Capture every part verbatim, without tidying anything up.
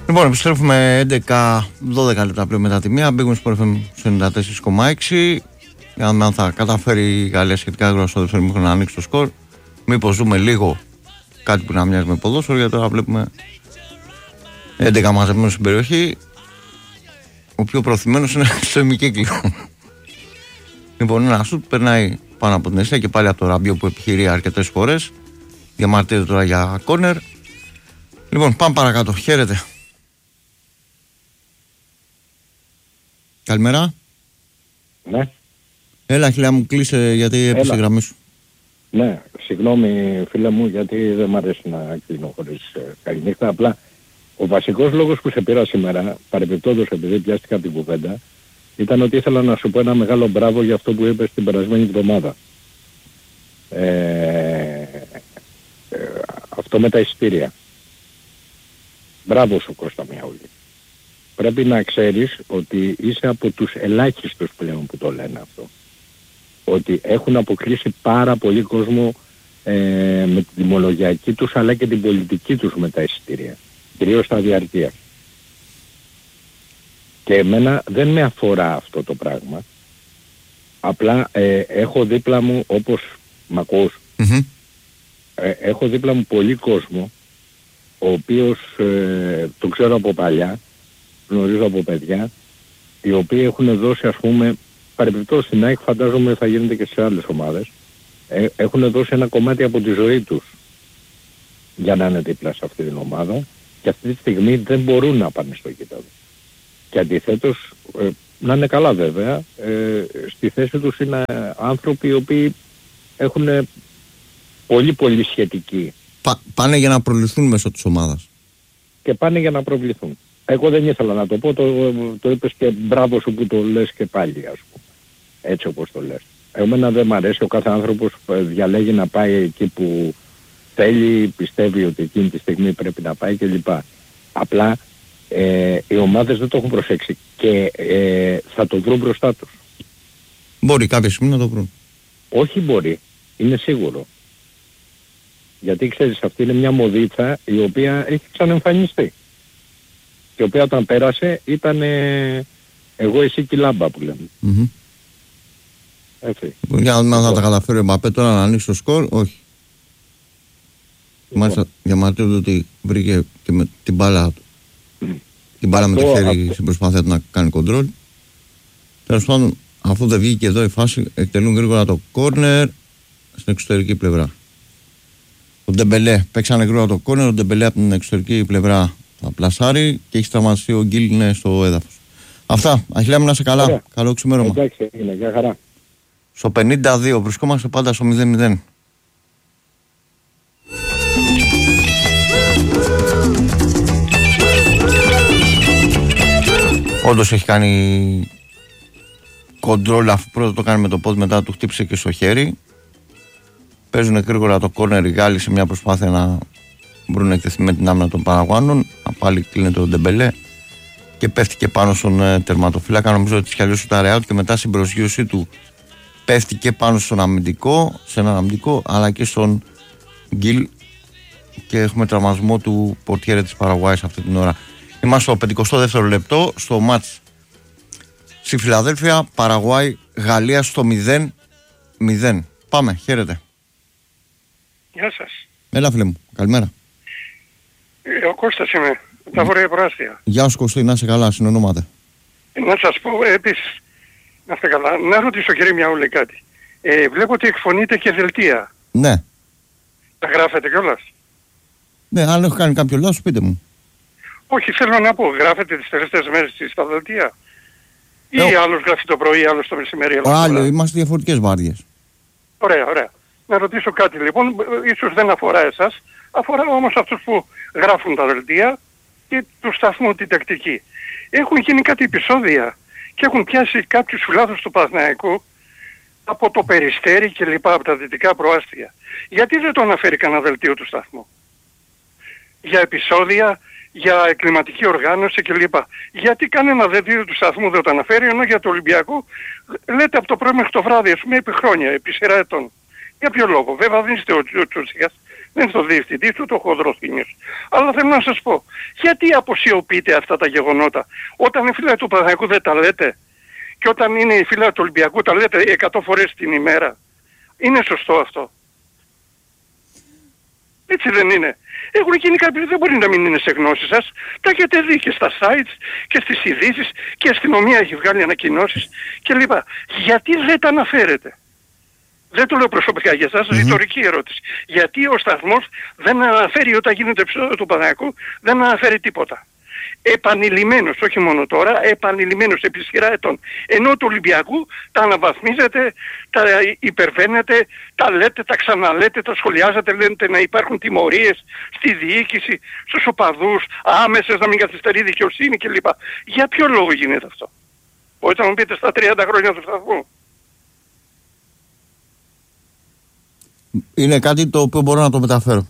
Λοιπόν, επιστρέφουμε έντεκα δώδεκα λεπτά πλέον μετά τη μία. Μπήκαμε στο εφ εμ ενενήντα τέσσερα κόμμα έξι. Για να δούμε αν θα καταφέρει η Γαλλία σχετικά γρήγορα στο δεύτερο ημίχρονο να ανοίξει το σκορ. Μήπως ζούμε λίγο κάτι που να μοιάζει με ποδόσφαιρο, γιατί τώρα βλέπουμε έντεκα μαζεμένους στην περιοχή. Ο πιο προωθημένος είναι στο ημικύκλιο. Λοιπόν, ένα σουτ περνάει πάνω από την αιστεία και πάλι από το Ραμπιό που επιχειρεί αρκετές φορές. Διαμαρτύρεται τώρα για κόρνερ. Λοιπόν, πάμε παρακάτω. Χαίρετε. Καλημέρα. Ναι. Έλα, χιλιά μου, κλείσε γιατί έπεσε η γραμμή σου. Ναι, συγγνώμη φίλε μου, γιατί δεν μ' αρέσει να κλείνω χωρίς ε, καληνύχτα. Απλά ο βασικός λόγος που σε πήρα σήμερα, παρεμπιπτόντως επειδή πιάστηκα από την κουβέντα, ήταν ότι ήθελα να σου πω ένα μεγάλο μπράβο για αυτό που είπες την περασμένη εβδομάδα. Ε, ε, αυτό με τα εισιτήρια. Μπράβο σου, Κώστα Μιαούλη. Πρέπει να ξέρεις ότι είσαι από τους ελάχιστους πλέον που το λένε αυτό. Ότι έχουν αποκλείσει πάρα πολύ κόσμο ε, με την τιμολογιακή τους αλλά και την πολιτική τους με τα εισιτήρια. Κυρίως στα διαρκεία. Και εμένα δεν με αφορά αυτό το πράγμα. Απλά ε, έχω δίπλα μου, όπως μ' ακούς, Mm-hmm. ε, έχω δίπλα μου πολύ κόσμο, ο οποίος ε, το ξέρω από παλιά, γνωρίζω από παιδιά, οι οποίοι έχουν δώσει, ας πούμε, παρεμπιπτόντως στην ΑΕΚ, φαντάζομαι θα γίνεται και σε άλλες ομάδες, ε, έχουν δώσει ένα κομμάτι από τη ζωή τους για να είναι δίπλα σε αυτή την ομάδα και αυτή τη στιγμή δεν μπορούν να πάνε στο γήπεδο. Και αντιθέτως, ε, να είναι καλά βέβαια, ε, στη θέση τους είναι άνθρωποι οι οποίοι έχουν πολύ πολύ σχετική. Πα, πάνε για να προβληθούν μέσω της ομάδας. Και πάνε για να προβληθούν. Εγώ δεν ήθελα να το πω, το, το είπες και μπράβο σου που το λες και πάλι, ας πούμε. Έτσι όπως το λες. Εμένα δεν μ' αρέσει, ο κάθε άνθρωπος διαλέγει να πάει εκεί που θέλει, πιστεύει ότι εκείνη τη στιγμή πρέπει να πάει κλπ. Απλά ε, οι ομάδες δεν το έχουν προσέξει και ε, θα το βρουν μπροστά τους. Μπορεί κάποια στιγμή να το βρουν. Όχι μπορεί, είναι σίγουρο. Γιατί ξέρεις, αυτή είναι μια μοδίτσα η οποία έχει ξανεμφανιστεί. Και η οποία όταν πέρασε ήταν ε, εγώ εσύ και η λάμπα που λέμε. Mm-hmm. Έτσι. Για να δούμε αν θα τα καταφέρει ο Μπαπέ τώρα να ανοίξει το σκορ, όχι. Λοιπόν. Μάλιστα διαμαρτύρονται ότι βρήκε και με την μπάλα του. Mm. Την μπάλα αυτό, με το χέρι αυτό. στην προσπάθεια του να κάνει κοντρόλ. Τέλος πάντων, αφού δεν βγήκε εδώ η φάση, εκτελούν γρήγορα το κόρνερ στην εξωτερική πλευρά. Ο Ντεμπελέ παίξανε γρήγορα το κόρνερ, ο Ντεμπελέ από την εξωτερική πλευρά θα πλασάρει και έχει τραυματιστεί ο Γκίλ είναι στο έδαφος. Αυτά. Αχιλιά μου, να είσαι καλά. Ωραία. Καλό ξημέρωμα. Εντάξει, είναι για χαρά. Στο πενήντα δύο βρισκόμαστε πάντα στο μηδέν μηδέν. Όντως έχει κάνει κοντρόλ, αφού πρώτα το κάνει με το πόδι, μετά του χτύπησε και στο χέρι. Παίζουν γρήγορα το κόρνερ οι Γάλλοι σε μια προσπάθεια να βρουν εκτεθειμένη την άμυνα των Παραγουάνων. Πάλι κλείνεται ο Ντεμπελέ και πέφτει και πάνω στον ε, τερματοφύλακα. Νομίζω ότι κι αλλιώς ήταν ρεάλ και μετά στην προσγείωσή του πέφτει και πάνω στον αμυντικό, σε έναν αμυντικό, αλλά και στον Γκίλ και έχουμε τραυματισμό του πορτιέρε της Παραγουάης αυτή την ώρα. Είμαστε στο πενηκοστό δεύτερο λεπτό στο μάτς στη Φιλαδέλφια, Παραγουάη, Γαλλία στο μηδέν μηδέν. Πάμε, χαίρετε. Γεια σας. Έλα φίλε μου, καλημέρα. Ε, ο Κώστας είμαι, τα Βόρεια Προάστια. Γεια σου Κωστή, να είσαι καλά, συνονόμαται. Ε, να σας πω ε, επίσης, να είστε καλά, να ρωτήσω κύριε Μιαούλη κάτι. Ε, βλέπω ότι εκφωνείτε και δελτία. Ναι. Τα γράφετε κιόλας? Ναι, αν έχω κάνει κάποιο λάθος πείτε μου. Όχι, θέλω να πω, γράφετε τις τελευταίες μέρες στα δελτία? Ή ε, άλλος γράφει το πρωί, άλλος το μεσημέρι? Άλλο, είμαστε διαφορετικές βάρδιες. Ωραία, ωραία. Να ρωτήσω κάτι λοιπόν, ίσως δεν αφορά εσάς, αφορά όμως αυτούς που γράφουν τα δελτία και του σταθμού την τακτική. Έχουν γίνει κάτι επεισόδια και έχουν πιάσει κάποιους φιλάθλους του Παναθηναϊκού από το Περιστέρι και λοιπά, από τα δυτικά προάστια. Γιατί δεν το αναφέρει κανένα δελτίο του σταθμού? Για επεισόδια, για εγκληματική οργάνωση κλπ. Γιατί κανένα δελτίο του σταθμού δεν το αναφέρει, ενώ για το Ολυμπιακό λέτε από το πρωί μέχρι το βράδυ, ας πούμε, επί χρόνια, επί σειρά ετών. Για ποιο λόγο? Βέβαια δεν είστε ο, ο Τσούτσικας, δεν είστε ο διευθυντής, ούτε ο Χοδροθύμιος. Αλλά θέλω να σας πω, γιατί αποσιωπείτε αυτά τα γεγονότα? Όταν οι φίλοι του Παναθηναϊκού δεν τα λέτε και όταν είναι οι φίλοι του Ολυμπιακού τα λέτε εκατό φορές την ημέρα. Είναι σωστό αυτό? Έτσι δεν είναι? Έχουν γίνει κάποιοι, δεν μπορεί να μην είναι σε γνώση σας. Τα έχετε δει και στα sites και στις ειδήσεις και η αστυνομία έχει βγάλει ανακοινώσεις κλπ. Γιατί δεν τα αναφέρετε? Δεν το λέω προσωπικά για εσάς, mm-hmm. ρητορική ερώτηση. Γιατί ο σταθμός δεν αναφέρει όταν γίνεται επεισόδιο του Παναθηναϊκού, δεν αναφέρει τίποτα? Επανειλημμένος, όχι μόνο τώρα, επανειλημμένος επί σειρά ετών. Ενώ του Ολυμπιακού τα αναβαθμίζετε, τα υπερβαίνετε, τα λέτε, τα ξαναλέτε, τα σχολιάζετε, λέτε να υπάρχουν τιμωρίες στη διοίκηση, στους οπαδούς, άμεσες, να μην καθυστερεί δικαιοσύνη κλπ. Για ποιο λόγο γίνεται αυτό? Μπορείτε να μου πείτε στα τριάντα χρόνια του σταθμού? Είναι κάτι το οποίο μπορώ να το μεταφέρω.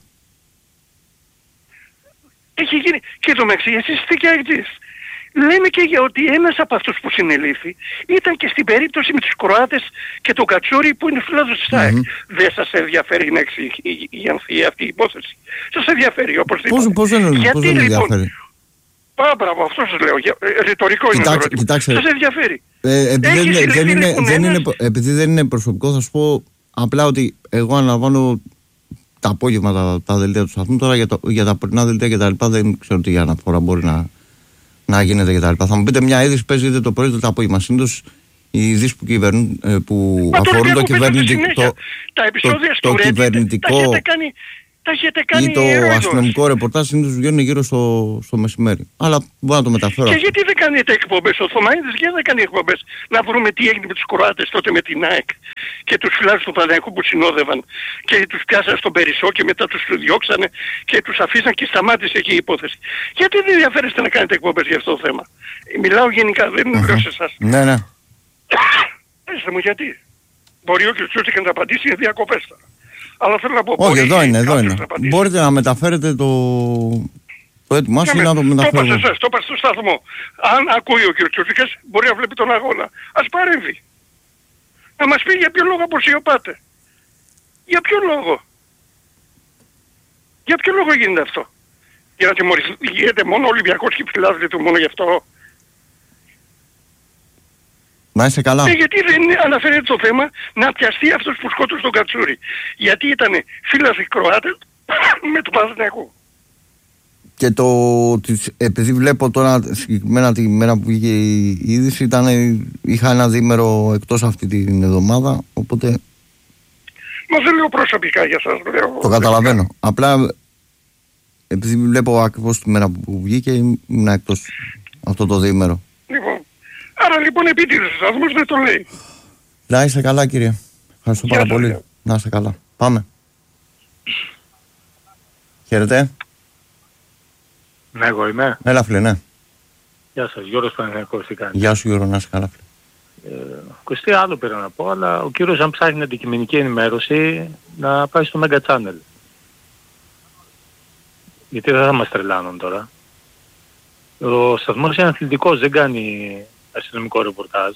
Έχει γίνει και το μεταξύ, εσείς είστε και αγγλείς. Λέμε και για ότι ένας από αυτούς που συνελήφθη ήταν και στην περίπτωση με τους Κροάτες και τον Κατσούρη που είναι φιλάδος της ΑΕΚ. Mm-hmm. Δεν σας ενδιαφέρει να εξηγιανθεί αυτή η υπόθεση? Σας ενδιαφέρει οπωσδήποτε? Πώς, πώς δεν, γιατί, πώς δεν ενδιαφέρει? Λοιπόν, Πά, μπράβο, αυτό σας λέω. Ε, ρητορικό είναι το ερώτημα. Κοιτάξτε, σας ενδιαφέρει? Ε, επειδή, δεν, δεν είναι, δεν είναι, επειδή δεν είναι προσωπικό, θα σου πω απλά ότι εγώ αναλαμβάνω τα απόγευμα τα, τα δελτία του σταθμού. Τώρα για, το, για τα πρωινά δελτία και τα λοιπά δεν ξέρω τι αναφορά μπορεί να, να γίνεται και τα λοιπά. Θα μου πείτε μια είδηση παίζει είτε το πρωί είτε το απόγευμα. Συνήθως οι ειδήσεις που, κυβερνούν, που αφορούν το κυβερνητικό, το, το, το, το κυβερνητικό ή το αστυνομικό ρεπορτάζ συνήθως βγαίνουν γύρω στο, στο μεσημέρι. Αλλά μπορώ να το μεταφέρω. Και γιατί δεν κάνετε εκπομπές? Ο Θωμαίδης γιατί δεν κάνει εκπομπές? Να βρούμε τι έγινε με τους Κροάτες τότε με την ΑΕΚ και τους φιλάδους του Παναθηναϊκού που συνόδευαν και τους πιάσαν στον Περισσό και μετά τους διώξανε και τους αφήσαν και σταμάτησε εκεί η υπόθεση. Γιατί δεν ενδιαφέρεστε να κάνετε εκπομπές για αυτό το θέμα? Μιλάω γενικά, δεν είναι uh-huh. σε εσάς. Ναι, ναι. Πέστε μου γιατί. Μπορεί ο κ. Τσούτσικας να απαντήσει για διακοπές τώρα. Αλλά θέλω να πω... Όχι, εδώ είναι, εδώ είναι. Μπορείτε να μεταφέρετε το, το έτοιμά σας ή να το μεταφέρετε. Το είπα σε το είπα στο σταθμό. Αν ακούει ο κ. Τσούτσικας, μπορεί να βλέπει τον αγώνα. Ας παρέμβει. Να μας πει για ποιο λόγο αποσιωπάτε. Για ποιο λόγο? Για ποιο λόγο γίνεται αυτό? Για να τιμωρηθείτε μόνο ο Ολυμπιακός και φυλάζετε του μόνο γι' αυτό? Να είσαι καλά. Ε, γιατί δεν αναφέρεται το θέμα να πιαστεί αυτός που σκότωσε τον Κατσούρη? Γιατί ήταν φίλος οι Κροάτες με τον Παναθηναϊκό. Και το, επειδή βλέπω τώρα συγκεκριμένα τη μέρα που βγήκε η είδηση, ήταν, είχα ένα διήμερο εκτός αυτή την εβδομάδα, οπότε... Μα δεν λέω προσωπικά για σας, λέω... Το καταλαβαίνω. Απλά, επειδή βλέπω ακριβώς τη μέρα που βγήκε, ήμουν εκτός αυτό το διήμερο. Λοιπόν, άρα λοιπόν επίτηδες ο σταθμός δεν το λέει. Να είστε καλά, κύριε. Ευχαριστώ πάρα πολύ. Λέω. Να είστε καλά. Πάμε. Χαίρετε. Ναι, εγώ είμαι. Έλα, φίλε, ναι. Γεια σας, Γιώργος Παναθηναϊκός, τι κάνεις? Γεια σου, Γιώργο, να είσαι καλά, φίλε. Ε, Κωστή, άλλο πήρα να πω, αλλά ο κύριος αν ψάχνει αντικειμενική ενημέρωση να πάει στο Mega Channel. Γιατί δεν θα μας τρελάνουν τώρα. Ο σταθμός είναι αθλητικός, δεν κάνει αστυνομικό ρεπορτάζ.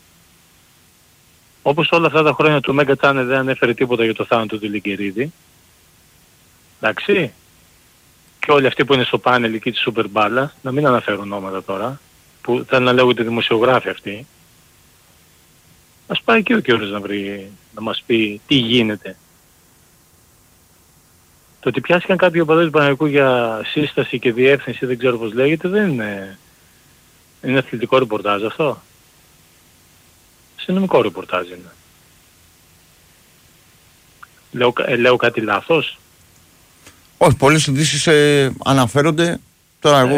Όπως όλα αυτά τα χρόνια του Mega Channel δεν ανέφερε τίποτα για το θάνατο του Λιγκερίδη. Εντάξει. Και όλοι αυτοί που είναι στο πάνελ εκεί της Super Balla, να μην αναφέρουν ονόματα τώρα, που θέλουν να λέγονται δημοσιογράφοι αυτοί. Ας πάει και ο κύριος να βρει, να μας πει τι γίνεται. Το ότι πιάστηκαν κάποιοι οπαδοί του Παναθηναϊκού για σύσταση και διεύθυνση, δεν ξέρω πώς λέγεται, δεν είναι... Είναι αθλητικό ρεπορτάζ αυτό. Αστυνομικό ρεπορτάζ είναι. Λέω, ε, λέω κάτι λάθος? Όχι, πολλές ειδήσεις ε, αναφέρονται. Τώρα εγώ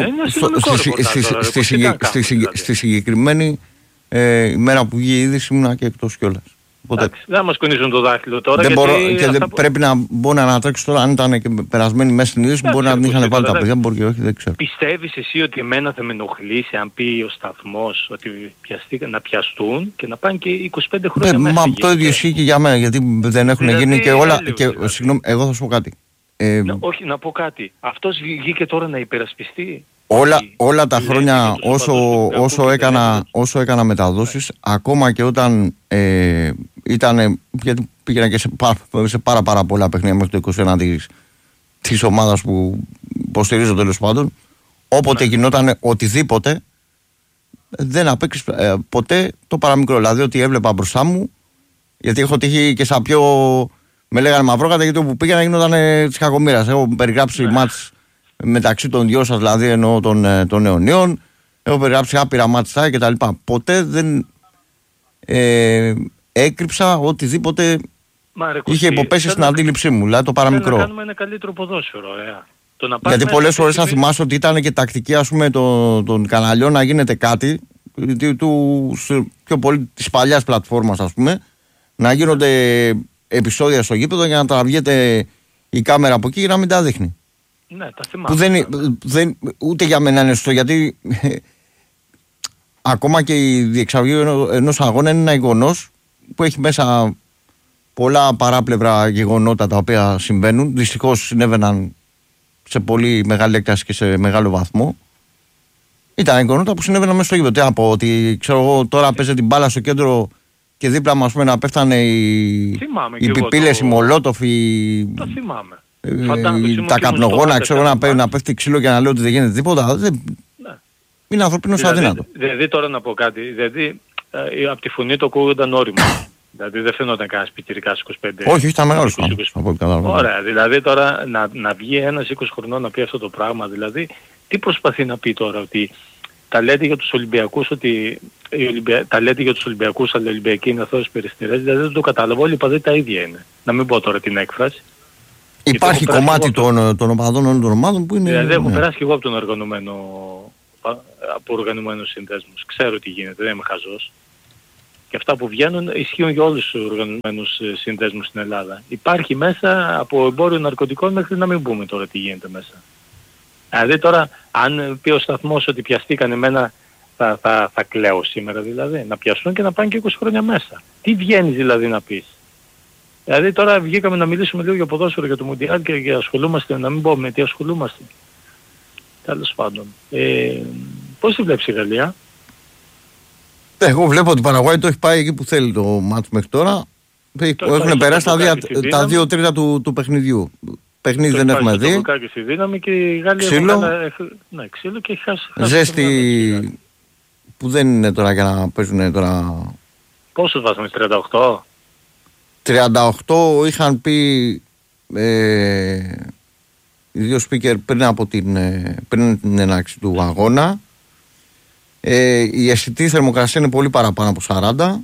στη συγκεκριμένη ε, ημέρα που βγήκε η είδηση ήμουνα και εκτός κιόλας. Δεν θα μας κουνήσουν το δάχτυλο τώρα. Δεν γιατί μπορώ, και αυτά... δεν πρέπει να μπορώ να ανατρέξω τώρα. Αν ήταν και περασμένη μέσα στην είδηση, μπορεί να την είχαν βάλει τα παιδιά, μπορεί και όχι, δεν ξέρω. Πιστεύεις εσύ ότι εμένα θα με ενοχλήσει αν πει ο σταθμός ότι πιαστήκα, να πιαστούν και να πάνε και είκοσι πέντε χρόνια Παι, μέσα? Μα το ίδιο ισχύει και για μένα, γιατί δεν έχουν δηλαδή, γίνει και όλα. Και, δηλαδή. Συγγνώμη, εγώ θα σου πω κάτι. Ε, να, όχι, να πω κάτι. Αυτός βγήκε τώρα να υπερασπιστεί. Όλα, όλα τα χρόνια όσο, όσο, έκανα, όσο έκανα μεταδόσεις, ακόμα και όταν ε, ήταν, γιατί πήγαινα και σε, σε πάρα πάρα πολλά παιχνίδια μέχρι το είκοσι ένα της, της ομάδας που υποστηρίζω τέλος πάντων, όποτε ναι. γινόταν οτιδήποτε, δεν απέκτησε ε, ποτέ το παραμικρό. Δηλαδή ότι έβλεπα μπροστά μου, γιατί έχω τύχει και σαν πιο, με λέγανε μαυρόκατα, γιατί όπου πήγαινα γινόταν ε, της κακομοίρας. Έχω περιγράψει ναι. μάτς μεταξύ των δυο σας, δηλαδή εννοώ των, των αιωνίων, έχω περιγράψει άπειρα μάτσα και τα λοιπά. Ποτέ δεν ε, έκρυψα οτιδήποτε Μα, ρε, είχε υποπέσει στην αντίληψή μου, δηλαδή το παραμικρό. Να κάνουμε ένα καλύτερο ποδόσφαιρο, ε. Το να γιατί πολλές φορές θα θυμάσαι ότι ήταν και τακτική, ας πούμε, των, των καναλιών να γίνεται κάτι, του, του, πιο πολύ της παλιάς πλατφόρμας, ας πούμε, να γίνονται επεισόδια στο γήπεδο για να τραβιέται η κάμερα από εκεί και να μην τα δείχνει. Ναι, τα θυμάμαι. Που δεν, δεν, ούτε για μένα είναι σωστό, γιατί ακόμα και η διεξαγωγή ενός αγώνα είναι ένα γεγονός που έχει μέσα πολλά παράπλευρα γεγονότα τα οποία συμβαίνουν. Δυστυχώς συνέβαιναν σε πολύ μεγάλη έκταση και σε μεγάλο βαθμό. Ήταν γεγονότα που συνέβαιναν μέσα στο γήπεδο. Τι να πω, ότι ξέρω εγώ τώρα παίζει την μπάλα στο κέντρο και δίπλα μας να πέφτανε οι, οι πιπίλες, το... οι μολότοφ, οι... Το θυμάμαι. Ε, τα καπνογόνα, ξέρω να, πέ, να πέφτει ξύλο και να λέω ότι δεν γίνεται τίποτα. Δεν... Ναι. Είναι ανθρωπίνος δηλαδή, αδύνατο. Δηλαδή τώρα να πω κάτι. Δηλαδή ε, από τη φωνή το ακούγονταν όριμο. Δηλαδή δεν φαινόταν κανένας πιτσιρικάς είκοσι πέντε. Όχι, όχι, ήταν μεγάλος. Ωραία, δηλαδή τώρα να, να βγει ένας είκοσι χρονών να πει αυτό το πράγμα. Δηλαδή τι προσπαθεί να πει τώρα, ότι τα λέτε για τους Ολυμπιακούς, ότι Ολυμπια... τα λέτε για τους Ολυμπιακούς, αλλά οι Ολυμπιακοί είναι αθώες περιστερές. Δηλαδή δεν το κατάλαβα, όλοι οι παδοί τα ίδια είναι. Να μην πω τώρα την έκφραση. Υπάρχει κομμάτι των, των οπαδών όλων των ομάδων που είναι... Δηλαδή έχω ναι. περάσει και εγώ από τον οργανωμένο, από οργανωμένους συνδέσμους. Ξέρω τι γίνεται, δεν είμαι χαζός. Και αυτά που βγαίνουν ισχύουν για όλους τους οργανωμένους συνδέσμους στην Ελλάδα. Υπάρχει μέσα από εμπόριο ναρκωτικών μέχρι να μην πούμε τώρα τι γίνεται μέσα. Δηλαδή τώρα αν πει ο σταθμός ότι πιαστήκαν εμένα θα, θα, θα κλαίω σήμερα δηλαδή. Να πιαστούν και να πάνε και είκοσι χρόνια μέσα. Τι βγαίνεις δηλαδή να πεις. Δηλαδή τώρα βγήκαμε να μιλήσουμε λίγο για ποδόσφαιρο, για το Μουντιάλ και για ασχολούμαστε, να μην πω με τι ασχολούμαστε. Τέλος πάντων. Ε, πώς τη βλέπεις η Γαλλία? Εγώ βλέπω ότι η Παραγουάη το έχει πάει εκεί που θέλει το μάτς μέχρι τώρα. Το έχουν περάσει τα, δια, τα δύο τρίτα του, του παιχνιδιού. Παιχνίδι το δεν έχουμε δει. Στη δύναμη και η Γαλλία ξύλο. Έχει, ναι, ξύλο και έχει χάσει. Ζέστη που δεν είναι τώρα για να παίζουν τώρα. Πόσους βάζαμε, τριάντα οκτώ? τριάντα οκτώ είχαν πει ε, οι δύο speaker πριν από την, ε, πριν την έναρξη του αγώνα. Ε, η αισθητή θερμοκρασία είναι πολύ παραπάνω από σαράντα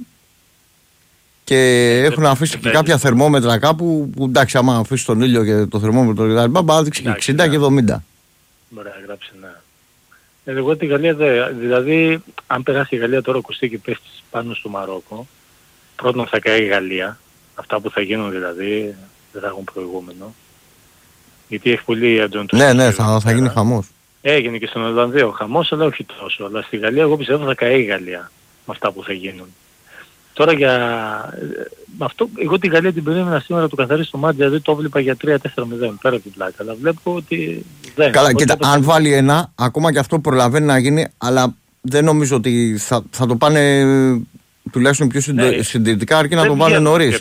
και ε, έχουν αφήσει ε, και ε, κάποια ε, θερμόμετρα κάπου που εντάξει, άμα αφήσει τον ήλιο και το θερμόμετρο και τα λοιπά, θα δείξει και εξήντα και εβδομήντα. Μπορεί να γράψει, ναι. Ε, εγώ τη Γαλλία, δηλαδή αν περάσει η Γαλλία τώρα ακουστεί και πέφτει πάνω στο Μαρόκο, πρώτον θα καεί η Γαλλία. Αυτά που θα γίνουν δηλαδή δεν θα έχουν προηγούμενο. Γιατί έχει πολύ έντονο. Ναι, ναι, θα, θα γίνει χαμός. Έγινε και στον Ολλανδίο χαμός, αλλά όχι τόσο. Αλλά στη Γαλλία εγώ πιστεύω θα καεί η Γαλλία με αυτά που θα γίνουν. Τώρα για αυτό, εγώ τη Γαλλία την περίμενα σήμερα του καθαρίσει το μάτι, δηλαδή το έβλεπα για τρία τέσσερα μηδέν πέρα από την πλάκα. Αλλά βλέπω ότι δεν. Καλά, κοίτα, αν το... βάλει ένα, ακόμα και αυτό προλαβαίνει να γίνει, αλλά δεν νομίζω ότι θα, θα το πάνε τουλάχιστον πιο συντε... ναι, συντηρητικά, αρκεί να το πάνε νωρίς.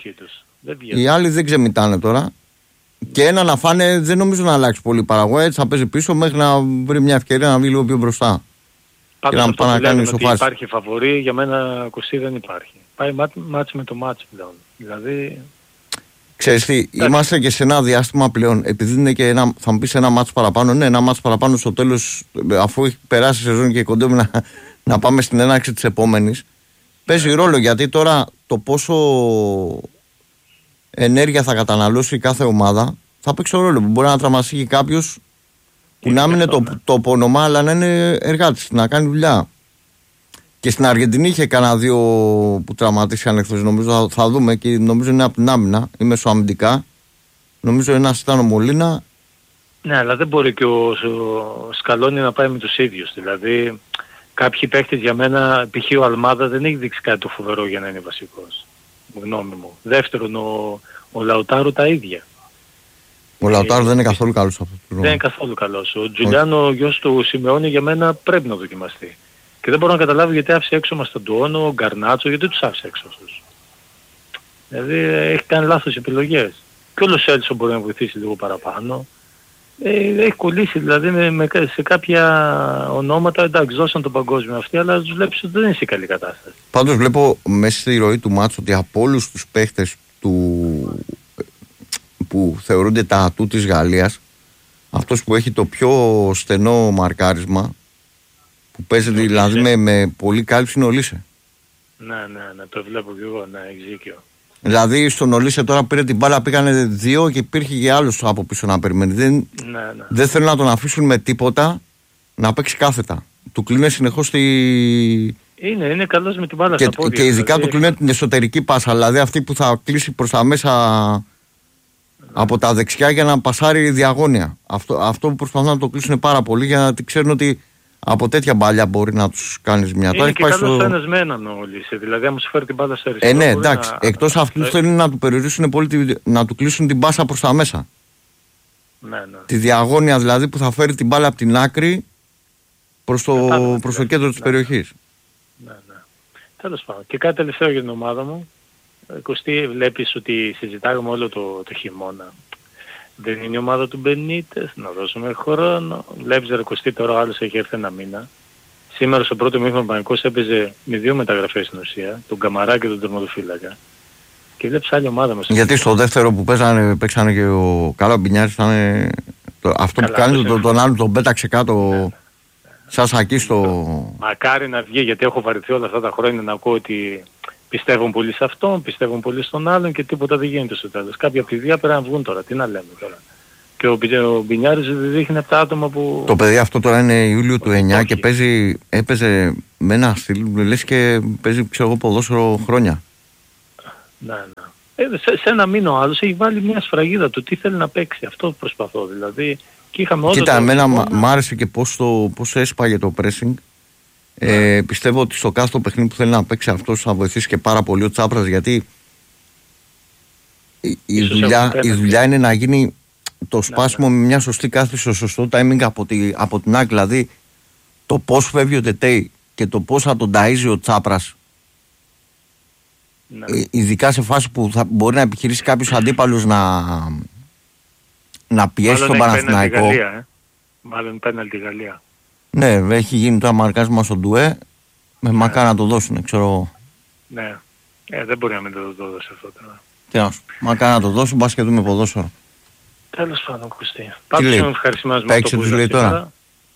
Οι άλλοι δεν ξεμητάνε τώρα. Και ένα να φάνε δεν νομίζω να αλλάξει πολύ Παραγουάη, έτσι θα παίζει πίσω μέχρι να βρει μια ευκαιρία να βγει λίγο πιο μπροστά. Πάντως αυτό να κάνει ότι υπάρχει φαβορί, για μένα κοσί δεν υπάρχει. Πάει μάτς με το μάτς πλέον. Δηλαδή... Ξέρεις τι, είμαστε και σε ένα διάστημα πλέον, επειδή είναι και ένα, θα μου πεις ένα μάτς παραπάνω, ναι, ένα μάτς παραπάνω στο τέλος, αφού έχει περάσει η σεζόν και κοντεύει να, να πάμε στην έναρξη της επόμενης, παίζει ρόλο, γιατί τώρα το πόσο ενέργεια θα καταναλώσει κάθε ομάδα θα παίξει ρόλο. Μπορεί να τραυματιστεί κάποιος που να μην είναι το, το όνομα, αλλά να είναι εργάτης, να κάνει δουλειά. Και στην Αργεντινή είχε κανένα δύο που τραυματίστηκαν εχθρός, νομίζω θα, θα δούμε, και νομίζω είναι από την άμυνα ή μεσοαμυντικά. Νομίζω ένας ήταν ο Μολίνα. Ναι, αλλά δεν μπορεί και ο, ο Σκαλόνι να πάει με τους ίδιους. Δηλαδή κάποιοι παίκτες για μένα, π.χ. ο Αλμάδα δεν έχει δείξει κάτι το φοβερό για να είναι βασικός. Γνώμη μου. Δεύτερον, ο, ο Λαουτάρο τα ίδια. Ο Λαουτάρο δεν είναι καθόλου καλός αυτό. Δεν είναι καθόλου καλός. Ο Τζουλιάνο, ο γιος του Σιμεώνη, για μένα πρέπει να δοκιμαστεί. Και δεν μπορώ να καταλάβω γιατί άφησε έξω Μασταντουόνο, ο Γκαρνάτσο, γιατί τους άφησε έξω αυτούς. Δηλαδή έχει κάνει λάθος επιλογές. Και όλος ο Έλσον μπορεί να βοηθήσει λίγο παραπάνω. Ε, έχει κολλήσει δηλαδή με, με, σε κάποια ονόματα, εντάξει δώσαν τον παγκόσμιο αυτή, αλλά τους βλέπεις ότι δεν είναι σε καλή κατάσταση. Πάντως βλέπω μέσα στη ροή του μάτσου ότι από όλους τους παίχτες του, που θεωρούνται τα ατού της Γαλλίας, αυτός που έχει το πιο στενό μαρκάρισμα, που παίζει δηλαδή με, με πολύ κάλυψη, είναι ο Λίσε. Ναι, ναι, ναι, το βλέπω και εγώ, ναι, έχεις δίκιο. Δηλαδή στον Ολύσε τώρα πήρε την μπάλα, πήγανε δύο και υπήρχε και άλλος από πίσω να περιμένει. Δεν, ναι, ναι. δεν θέλουν να τον αφήσουν με τίποτα να παίξει κάθετα. Του κλείνει συνεχώς τη... Είναι, είναι καλός με την μπάλα και, στα πόδια. Και ειδικά δηλαδή... του κλείνει την εσωτερική πάσα. Δηλαδή αυτή που θα κλείσει προς τα μέσα ναι. από τα δεξιά για να πασάρει διαγώνια. Αυτό, αυτό που προσπαθούν να το κλείσουν πάρα πολύ, γιατί ξέρουν ότι από τέτοια μπάλια μπορεί να τους κάνεις μια. Είναι και καλός στο... ένας με έναν ο Λίσε, δηλαδή άμα σου φέρει την μπάλα στο αριστερό. Ε, ναι, εντάξει. Να... Εκτός αυτού θέλουν να του περιορίσουν πολύ, να του κλείσουν την πάσα προς τα μέσα. Ναι, ναι. Τη διαγώνια δηλαδή που θα φέρει την μπάλα από την άκρη προς το, προς το κέντρο ναι. της περιοχής. Ναι, ναι. Τέλος πάντων. Και κάτι τελευταίο για την ομάδα μου. Κωστή, βλέπεις ότι συζητάγαμε όλο το, το χειμώνα. Δεν είναι η ομάδα του Μπενίτες, να δώσουμε χρόνο. Βλέπεις ρε Κωστή, τώρα ο άλλος έχει έρθει ένα μήνα. Σήμερα στο πρώτο μήχρονο ο Παναθηναϊκός έπαιζε με δύο μεταγραφές στην ουσία, τον Καμαρά και τον τερματοφύλακα. Και βλέπεις άλλη ομάδα μας. Γιατί στο δεύτερο που παίζανε, παίξανε και ο Καλά Μπινιάρης ήταν το, αυτό καλά, που κάνει τον, τον άλλον τον πέταξε κάτω ναι. σαν σακί στο... Μακάρι να βγει, γιατί έχω βαρεθεί όλα αυτά τα χρόνια να ακούω ότι πιστεύουν πολύ σε αυτόν, πιστεύουν πολύ στον άλλον και τίποτα δεν γίνεται στο τέλος. Κάποιοι από τη δύο πρέπει να βγουν τώρα, τι να λέμε τώρα. Και ο, ο Μπινιάρης δείχνει από τα άτομα που... Το παιδί αυτό τώρα είναι Ιούλιο του εννιά και παίζει, έπαιζε με ένα στυλ, λες και παίζει ξέρω εγώ ποδόσφαιρο χρόνια. Ναι, ναι. Ε, σε, σε ένα μήνα ο άλλος έχει βάλει μια σφραγίδα του τι θέλει να παίξει, αυτό προσπαθώ δηλαδή. Και είχαμε όλο Κοίτα, το εμένα μ' μ' άρεσε και πώς, το, πώς έσπαγε το pressing. Ε, πιστεύω ότι στο κάθε παιχνίδι που θέλει να παίξει αυτός θα βοηθήσει και πάρα πολύ ο Τσάπρας, γιατί η, η, δουλειά, η δουλειά είναι να γίνει το σπάσιμο ναι, ναι. με μια σωστή κάθεση στο σωστό timing από, τη, από την άκρη. Δηλαδή το πώς φεύγει ο Τετέι και το πώς θα τον ταΐζει ο Τσάπρας ναι. ε, ειδικά σε φάση που θα μπορεί να επιχειρήσει κάποιος αντίπαλος να, να πιέσει τον Παναθηναϊκό. Ε. Μάλλον πέναλτι η Γαλλία. Ναι, έχει γίνει τώρα μαρκάσμα στον Ντουέ. Με ναι. μακά να το δώσουν, ξέρω. Ναι. Ε, δεν μπορεί να μην το, το δώσει αυτό τώρα. Τι να σου, μακά να το δώσουν, μπας και δούμε ποδόσφαιρο. Τέλος πάντων, Κωστή. Πάντως είμαι ευχαριστημένος με αυτό που τους λέει τώρα.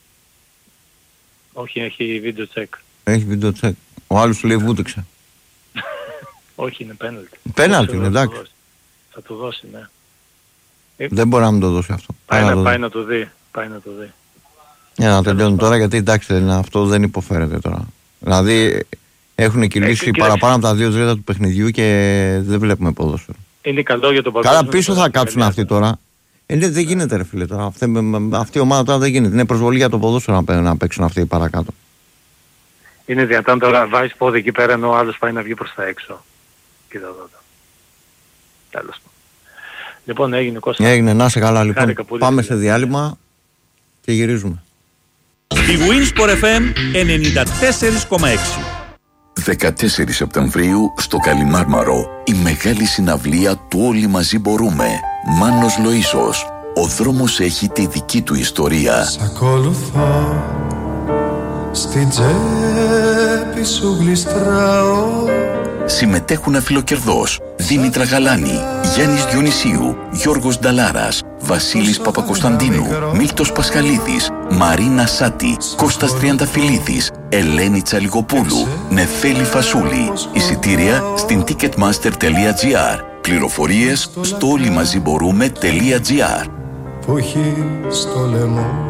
Όχι, έχει βίντεο τσεκ. Έχει βίντεο τσεκ. Ο άλλος του λέει βούτυξε. Όχι, είναι πέναλτι. Πέναλτι, είναι εντάξει. Θα το δώσει, ναι. Δεν μπορεί να μην το δώσει αυτό. Πάει, πάει, να, πάει να το δει. Πάει να το δει. Για να τελειώνει τώρα, γιατί εντάξει, αυτό δεν υποφέρεται τώρα. Δηλαδή έχουν κυλήσει ε, παραπάνω από τα δύο τρίτα του παιχνιδιού και δεν βλέπουμε ποδόσφαιρο. Είναι καλό για τον παγκόσμιο. Καλά, πίσω θα κάτσουν αυτοί τώρα. Ε, ναι, δεν γίνεται, ρε φίλε τώρα. Αυτή, αυτή η ομάδα τώρα δεν γίνεται. Είναι προσβολή για το ποδόσφαιρο να, να παίξουν αυτοί παρακάτω. Είναι δυνατόν τώρα βάζεις πόδι εκεί πέρα ενώ ο άλλος πάει να βγει προς τα έξω. Κοίτα εδώ. Τέλος. Λοιπόν, έγινε Κώστα. Έγινε, να σε καλά λοιπόν. Πάμε σε διάλειμμα και γυρίζουμε. Η Winsport εφ εμ ενενήντα τέσσερα κόμμα έξι. δεκατέσσερις Σεπτεμβρίου στο Καλιμάρμαρο η μεγάλη συναυλία του Όλοι Μαζί Μπορούμε. Μάνος Λοΐσος. Ο δρόμος έχει τη δική του ιστορία. Σ' ακολουθώ, στην τσέπη σου γλιστράω. Συμμετέχουν αφιλοκερδός Δήμητρα Γαλάνη, Γιάννης Διονυσίου, Γιώργος Νταλάρας, Βασίλης Παπακοσταντίνου, Μίλτος Πασχαλίδης, Μαρίνα Σάτη, Κώστας Τριανταφυλλίδης, Ελένη Τσαλιγοπούλου, Νεφέλη Φασούλη. Εισιτήρια στην ticketmaster τελεία gr. Πληροφορίες στο όλοιμαζιμπορούμε τελεία gr. Που έχει στο λαιμό.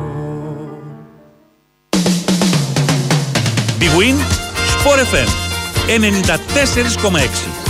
Big Win Sport εφ εμ ενενήντα τέσσερα κόμμα έξι.